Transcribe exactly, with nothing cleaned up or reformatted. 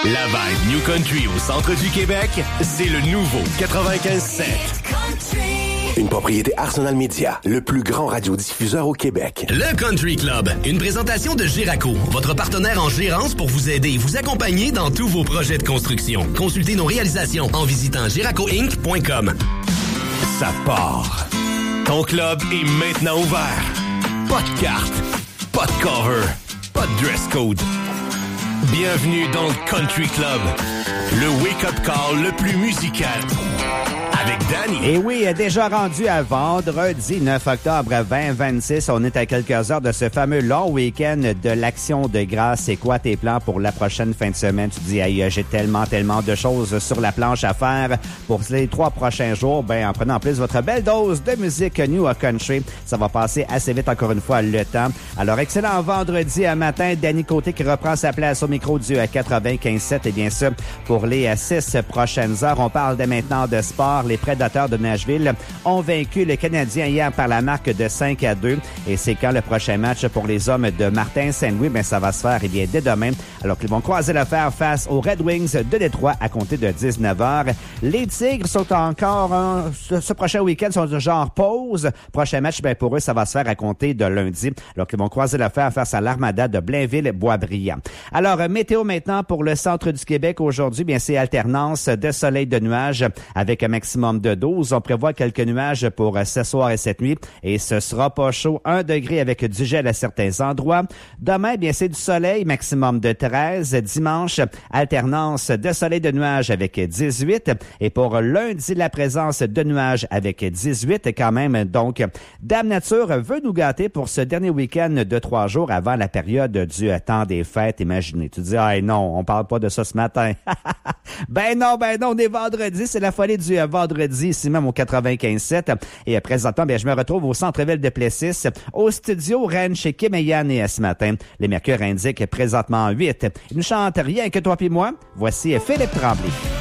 La vibe New Country au centre du Québec, c'est le nouveau quatre-vingt-quinze sept. Une propriété Arsenal Media, le plus grand radiodiffuseur au Québec. Le Country Club, une présentation de Géraco, votre partenaire en gérance pour vous aider et vous accompagner dans tous vos projets de construction. Consultez nos réalisations en visitant géraco inc point com. Ça part. Ton club est maintenant ouvert. Pas de carte, pas de cover, pas de dress code. Bienvenue dans le Country Club, le wake-up call le plus musical. Avec Danny. Et oui, déjà rendu à vendredi neuf octobre vingt vingt-six. On est à quelques heures de ce fameux long week-end de l'Action de grâce. C'est quoi tes plans pour la prochaine fin de semaine? Tu dis, hey, j'ai tellement, tellement de choses sur la planche à faire pour les trois prochains jours. Ben, en prenant en plus votre belle dose de musique New Country, ça va passer assez vite encore une fois le temps. Alors, excellent vendredi à matin. Danny Côté qui reprend sa place au micro du quatre-vingt-quinze sept. Et bien sûr, pour les six prochaines heures, on parle dès maintenant de sport. Les Prédateurs de Nashville ont vaincu les Canadiens hier par la marque de cinq à deux. Et c'est quand le prochain match pour les hommes de Martin Saint-Louis? Ben, ça va se faire, eh bien, dès demain. Alors qu'ils vont croiser le fer face aux Red Wings de Détroit à compter de dix-neuf heures. Les Tigres sont encore, hein, ce, ce prochain week-end, sont de genre pause. Prochain match, ben, pour eux, ça va se faire à compter de lundi. Alors qu'ils vont croiser le fer face à l'Armada de Blainville-Boisbriand. Alors, météo maintenant pour le centre du Québec. Aujourd'hui, bien, c'est alternance de soleil, de nuages avec un maximum de douze. On prévoit quelques nuages pour ce soir et cette nuit et ce sera pas chaud. un degré avec du gel à certains endroits. Demain, bien, c'est du soleil, maximum de treize. Dimanche, alternance de soleil, de nuages avec dix-huit. Et pour lundi, la présence de nuages avec dix-huit quand même. Donc, Dame Nature veut nous gâter pour ce dernier week-end de trois jours avant la période du temps des fêtes. Imaginez, tu dis, ah non, on parle pas de ça ce matin. ben non, ben non, on est vendredi, c'est la folie du vendredi, ici même au quatre-vingt-quinze sept. Et présentement, bien, je me retrouve au centre-ville de Plessis, au studio Rennes chez Kim et Yann et ce matin. Les mercures indiquent présentement huit. Ils ne chantent rien que toi puis moi. Voici Philippe Tremblay.